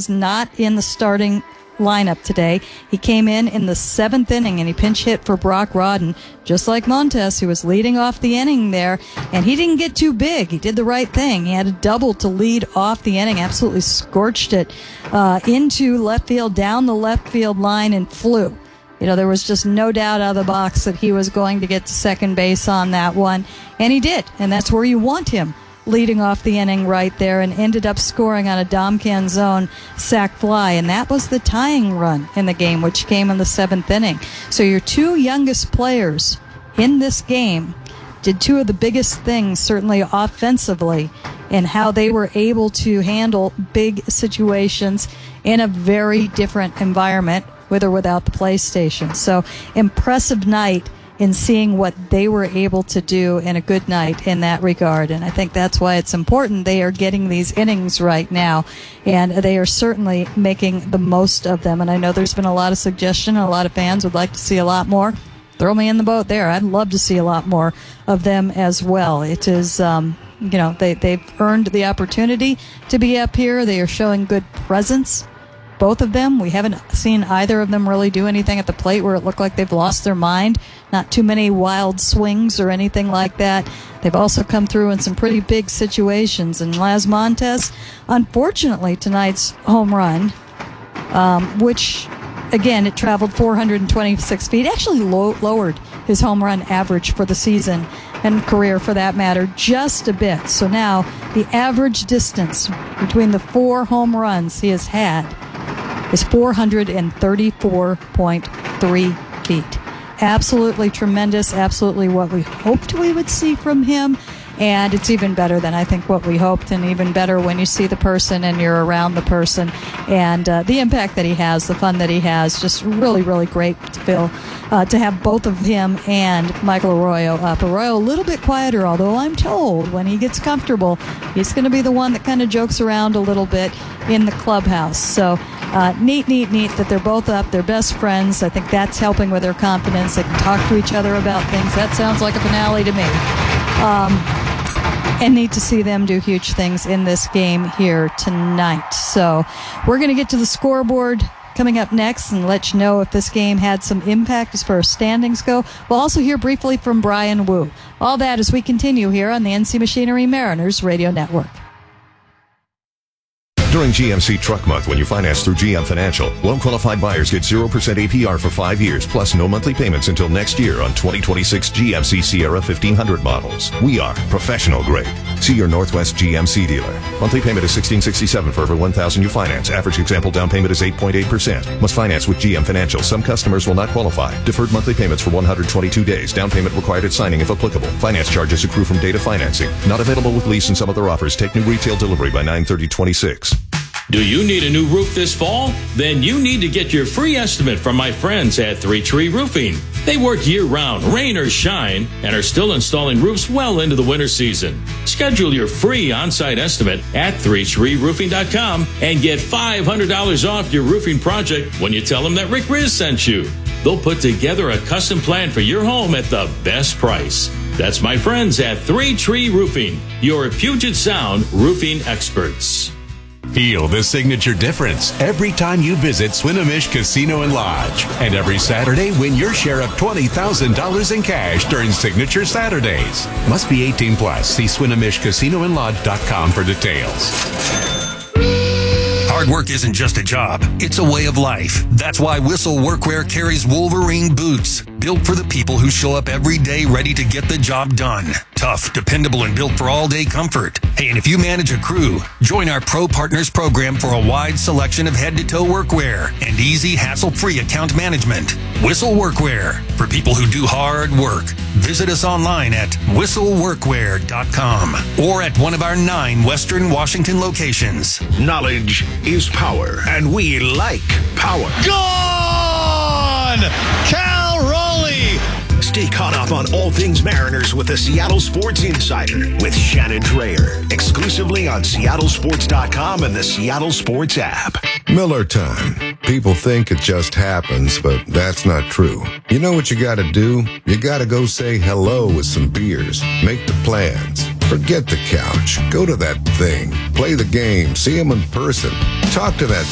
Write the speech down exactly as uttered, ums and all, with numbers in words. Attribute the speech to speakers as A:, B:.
A: was not in the starting lineup today. He came in in the seventh inning and he pinch hit for Brock Rodden, just like Montes, who was leading off the inning there, and he didn't get too big. He did the right thing. He had a double to lead off the inning, absolutely scorched it uh, into left field, down the left field line, and flew. You know, there was just no doubt out of the box that he was going to get to second base on that one, and he did, and that's where you want him, leading off the inning right there, and ended up scoring on a Dom Canzone sac fly, and that was the tying run in the game, which came in the seventh inning. So your two youngest players in this game did two of the biggest things, certainly offensively, in how they were able to handle big situations in a very different environment, with or without the PlayStation. So impressive night in seeing what they were able to do, in a good night in that regard. And I think that's why it's important they are getting these innings right now, and they are certainly making the most of them. And I know there's been a lot of suggestion, and a lot of fans would like to see a lot more. Throw me in the boat there. I'd love to see a lot more of them as well. It is, um, you know, they, they've earned the opportunity to be up here. They are showing good presence, both of them. We haven't seen either of them really do anything at the plate where it looked like they've lost their mind. Not too many wild swings or anything like that. They've also come through in some pretty big situations. And Las Montes, unfortunately, tonight's home run, um, which, again, it traveled four hundred twenty-six feet, actually low, lowered his home run average for the season and career, for that matter, just a bit. So now the average distance between the four home runs he has had is four hundred thirty-four point three feet. Absolutely tremendous, absolutely what we hoped we would see from him, and it's even better than I think what we hoped, and even better when you see the person and you're around the person, and uh, the impact that he has, the fun that he has, just really, really great to feel, uh, to have both of him and Michael Arroyo up. Arroyo a little bit quieter, although I'm told when he gets comfortable, he's going to be the one that kind of jokes around a little bit in the clubhouse. So Uh, neat, neat, neat that they're both up. They're best friends. I think that's helping with their confidence. They can talk to each other about things. That sounds like a finale to me. Um, and neat to see them do huge things in this game here tonight. So we're going to get to the scoreboard coming up next and let you know if this game had some impact as far as standings go. We'll also hear briefly from Brian Wu. All that as we continue here on the N C Machinery Mariners Radio Network.
B: During G M C Truck Month, when you finance through G M Financial, loan-qualified buyers get zero percent A P R for five years, plus no monthly payments until next year on twenty twenty-six G M C Sierra fifteen hundred models. We are professional grade. See your Northwest G M C dealer. Monthly payment is sixteen sixty-seven for every one thousand you finance. Average example down payment is eight point eight percent. Must finance with G M Financial. Some customers will not qualify. Deferred monthly payments for one hundred twenty-two days. Down payment required at signing if applicable. Finance charges accrue from data financing. Not available with lease and some other offers. Take new retail delivery by nine thirty twenty-six.
C: Do you need a new roof this fall? Then you need to get your free estimate from my friends at Three Tree Roofing. They work year-round, rain or shine, and are still installing roofs well into the winter season. Schedule your free on-site estimate at three tree roofing dot com and get five hundred dollars off your roofing project when you tell them that Rick Riz sent you. They'll put together a custom plan for your home at the best price. That's my friends at Three Tree Roofing, your Puget Sound roofing experts.
D: Feel the signature difference every time you visit Swinomish Casino and Lodge. And every Saturday, win your share of twenty thousand dollars in cash during Signature Saturdays. Must be eighteen plus. See Swinomish Casino and Lodge dot com for details.
E: Hard work isn't just a job, it's a way of life. That's why Whistle Workwear carries Wolverine boots, built for the people who show up every day ready to get the job done. Tough, dependable, and built for all-day comfort. Hey, and if you manage a crew, join our Pro Partners program for a wide selection of head-to-toe workwear and easy, hassle-free account management. Whistle Workwear, for people who do hard work. Visit us online at whistle workwear dot com or at one of our nine Western Washington locations.
F: Knowledge is power, and we like power.
G: Gone! Cal Raleigh!
F: Stay caught up on all things Mariners with the Seattle Sports Insider with Shannon Drayer, exclusively on seattle sports dot com and the Seattle Sports app.
H: Miller time. People think it just happens, but that's not true. You know what you gotta do? You gotta go say hello with some beers. Make the plans. Forget the couch. Go to that thing. Play the game. See them in person. Talk to that